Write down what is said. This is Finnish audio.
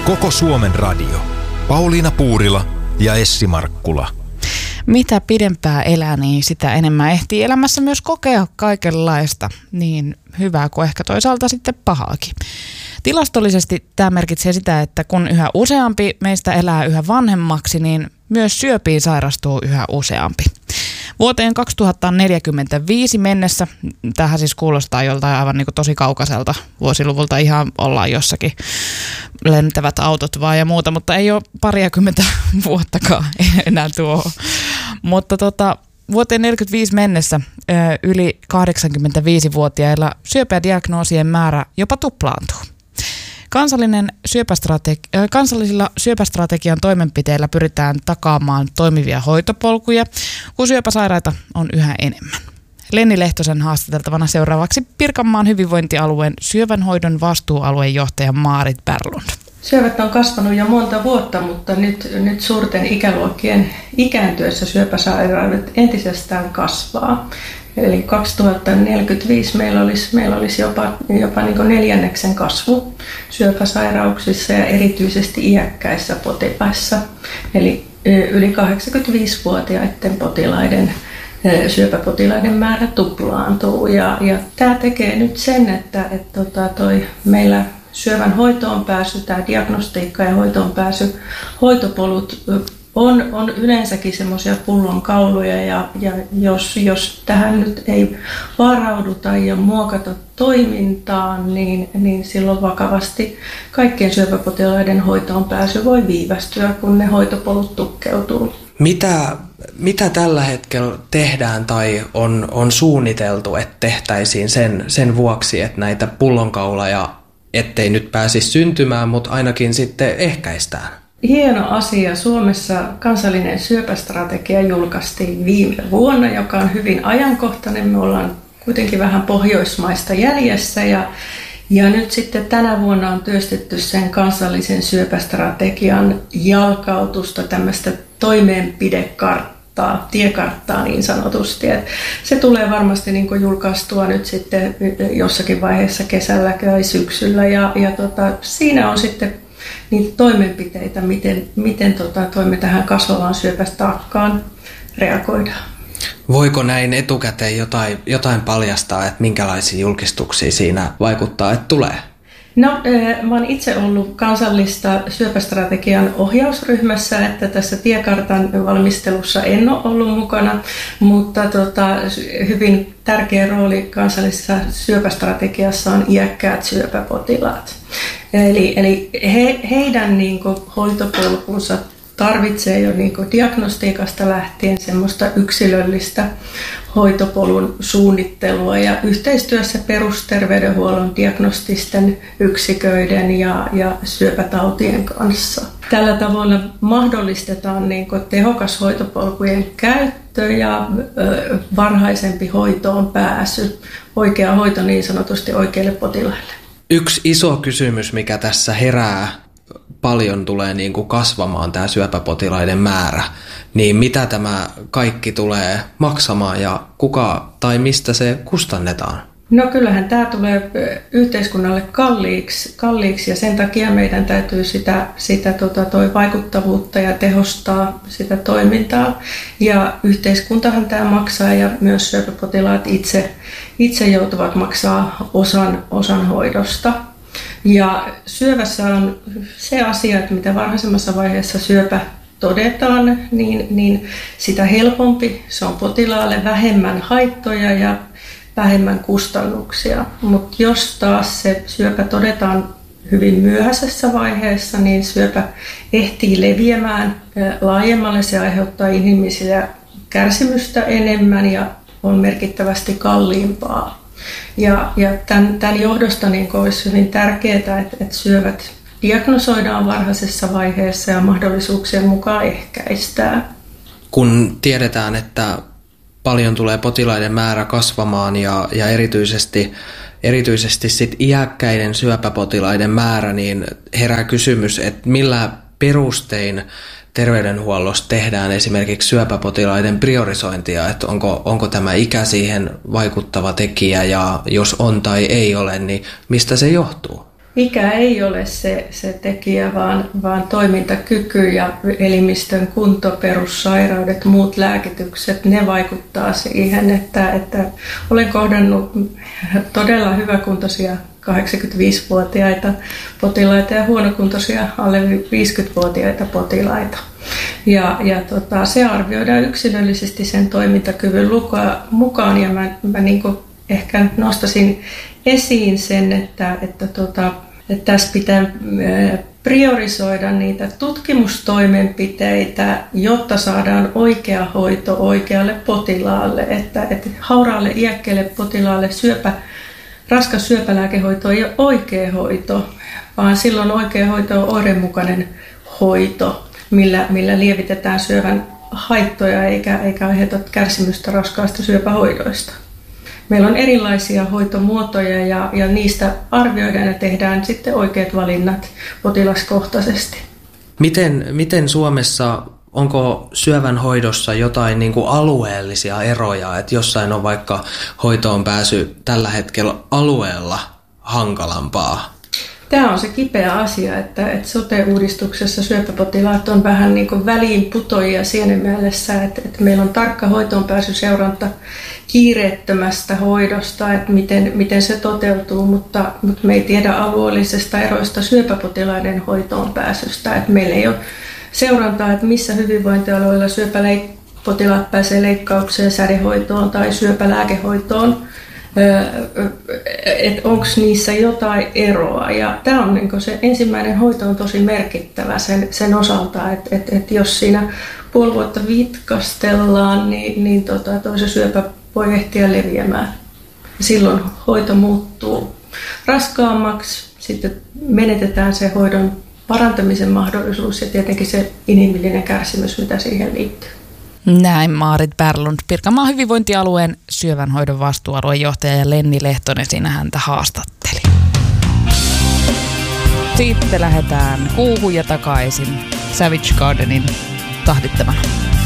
Koko Suomen radio. Pauliina Puurila ja Essi Markkula. Mitä pidempää elää, niin sitä enemmän ehtii elämässä myös kokea kaikenlaista, niin hyvää kuin ehkä toisaalta sitten pahaakin. Tilastollisesti tämä merkitsee sitä, että kun yhä useampi meistä elää yhä vanhemmaksi, niin myös syöpiin sairastuu yhä useampi. Vuoteen 2045 mennessä, tähän siis kuulostaa joltain aivan niin kuin tosi kaukaiselta vuosiluvulta, ihan ollaan jossakin lentävät autot vaan ja muuta, mutta ei ole pariakymmentä vuottakaan enää tuohon. Mutta vuoteen 45 mennessä yli 85-vuotiailla syöpädiagnoosien määrä jopa tuplaantuu. Kansallisilla syöpästrategian toimenpiteillä pyritään takaamaan toimivia hoitopolkuja, kun syöpäsairaita on yhä enemmän. Lenni Lehtosen haastateltavana seuraavaksi Pirkanmaan hyvinvointialueen syövänhoidon vastuualueen johtaja Maarit Berglund. Syövät on kasvanut jo monta vuotta, mutta nyt suurten ikäluokkien ikääntyessä syöpäsairaudet entisestään kasvaa. Eli 2045 meillä olisi jopa niin neljänneksen kasvu syöpäsairauksissa ja erityisesti iäkkäissä potilaissa. Eli yli 85-vuotiaiden syöpäpotilaiden määrä tuplaantuu. Ja tämä tekee nyt sen, että meillä syövän hoitoon pääsy, tämä diagnostiikka ja hoitoon pääsy, hoitopolut on yleensäkin semmoisia pullonkauluja ja jos tähän nyt ei varauduta ja muokata toimintaan, niin silloin vakavasti kaikkien syöpäpotilaiden hoitoon pääsy voi viivästyä, kun ne hoitopolut tukkeutuu. Mitä tällä hetkellä tehdään tai on suunniteltu, että tehtäisiin sen vuoksi, että näitä pullonkauloja ettei nyt pääsisi syntymään, mutta ainakin sitten ehkäistään? Hieno asia. Suomessa kansallinen syöpästrategia julkaistiin viime vuonna, joka on hyvin ajankohtainen. Me ollaan kuitenkin vähän pohjoismaista jäljessä ja nyt sitten tänä vuonna on työstetty sen kansallisen syöpästrategian jalkautusta, tämmöistä toimeenpidekarttaa, tiekarttaa niin sanotusti. Et se tulee varmasti niin kuin julkaistua nyt sitten jossakin vaiheessa kesällä tai syksyllä ja siinä on sitten niitä toimenpiteitä, miten toimme tähän kasvavaan syöpätaakkaan reagoidaan. Voiko näin etukäteen jotain paljastaa, että minkälaisia julkistuksia siinä vaikuttaa, että tulee? No, mä oon itse ollut kansallista syöpästrategian ohjausryhmässä, että tässä tiekartan valmistelussa en ole ollut mukana, mutta hyvin tärkeä rooli kansallisessa syöpästrategiassa on iäkkäät syöpäpotilaat. Eli heidän hoitopolkunsa tarvitsee jo diagnostiikasta lähtien semmoista yksilöllistä hoitopolun suunnittelua ja yhteistyössä perusterveydenhuollon diagnostisten yksiköiden ja syöpätautien kanssa. Tällä tavalla mahdollistetaan tehokas hoitopolkujen käyttö ja varhaisempi hoitoon pääsy, oikea hoito niin sanotusti oikeille potilaille. Yksi iso kysymys, mikä tässä herää, paljon tulee kasvamaan tämä syöpäpotilaiden määrä, niin mitä tämä kaikki tulee maksamaan ja kuka tai mistä se kustannetaan? No kyllähän tämä tulee yhteiskunnalle kalliiksi ja sen takia meidän täytyy sitä vaikuttavuutta ja tehostaa sitä toimintaa. Ja yhteiskuntahan tämä maksaa ja myös syöpäpotilaat itse joutuvat maksaa osan hoidosta. Ja syövässä on se asia, että mitä varhaisemmassa vaiheessa syöpä todetaan, niin sitä helpompi se on potilaalle, vähemmän haittoja ja vähemmän kustannuksia. Mutta jos taas se syöpä todetaan hyvin myöhäisessä vaiheessa, niin syöpä ehtii leviämään laajemmalle. Se aiheuttaa inhimillisiä kärsimystä enemmän ja on merkittävästi kalliimpaa. Ja tämän johdosta olisi hyvin tärkeää, että syövät diagnosoidaan varhaisessa vaiheessa ja mahdollisuuksien mukaan ehkäistään. Kun tiedetään, että paljon tulee potilaiden määrä kasvamaan ja erityisesti sit iäkkäiden syöpäpotilaiden määrä, niin herää kysymys, että millä perustein terveydenhuollossa tehdään esimerkiksi syöpäpotilaiden priorisointia, että onko tämä ikä siihen vaikuttava tekijä ja jos on tai ei ole, niin mistä se johtuu? Ikä ei ole se tekijä, vaan toimintakyky ja elimistön kunto, perussairaudet, muut lääkitykset, ne vaikuttaa siihen, että olen kohdannut todella hyväkuntoisia 85-vuotiaita potilaita ja huonokuntoisia alle 50-vuotiaita potilaita. Se arvioidaan yksilöllisesti sen toimintakyvyn mukaan ja mä niin kuin ehkä nostasin esiin sen, että tässä pitää priorisoida niitä tutkimustoimenpiteitä, jotta saadaan oikea hoito oikealle potilaalle. Että hauraalle iäkkeelle potilaalle raskas syöpälääkehoito ei ole oikea hoito, vaan silloin oikea hoito on oirenmukainen hoito, millä lievitetään syövän haittoja eikä aiheuta kärsimystä raskaista syöpähoidoista. Meillä on erilaisia hoitomuotoja ja niistä arvioidaan ja tehdään sitten oikeat valinnat potilaskohtaisesti. Miten Suomessa, onko syövän hoidossa jotain niin kuin alueellisia eroja, että jossain on vaikka hoitoon pääsy tällä hetkellä alueella hankalampaa? Tämä on se kipeä asia, että sote-uudistuksessa syöpäpotilaat on vähän niin kuin väliinputoajia siinä mielessä, että meillä on tarkka hoitoonpääsyseuranta kiireettömästä hoidosta, että miten se toteutuu, mutta me ei tiedä alueellisesta eroista syöpäpotilaiden hoitoonpääsystä. Että meillä ei ole seurantaa, että missä hyvinvointialueilla syöpäpotilaat pääsee leikkaukseen, sädehoitoon tai syöpälääkehoitoon. Että onko niissä jotain eroa. Ja tämä on niin se ensimmäinen hoito on tosi merkittävä sen osalta, että jos siinä puoli vuotta vitkastellaan, niin se syöpä voi ehtiä leviämään. Silloin hoito muuttuu raskaammaksi, sitten menetetään se hoidon parantamisen mahdollisuus ja tietenkin se inhimillinen kärsimys, mitä siihen liittyy. Näin Maarit Berglund, Pirkanmaan hyvinvointialueen syövänhoidon vastuualuejohtaja ja Lenni Lehtonen siinä häntä haastatteli. Sitten lähdetään kuuhun ja takaisin Savage Gardenin tahdittamana.